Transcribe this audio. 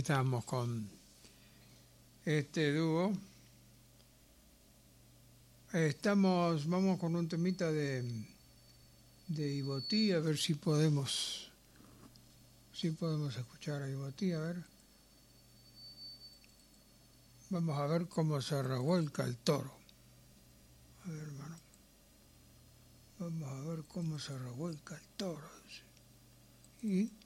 Estamos con este dúo. Vamos con un temita de Ibotí, a ver si podemos escuchar a Ibotí, a ver. Vamos a ver cómo se revuelca el toro. A ver, hermano. Vamos a ver cómo se revuelca el toro. Y